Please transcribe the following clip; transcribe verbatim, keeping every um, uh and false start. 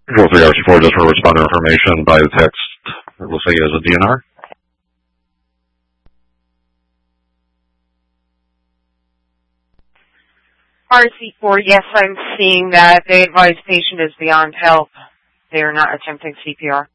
Control three R C four, just for responder information by text. It looks like it is a D N R. R C four, yes, I'm seeing that. They advise patient is beyond help. They are not attempting C P R.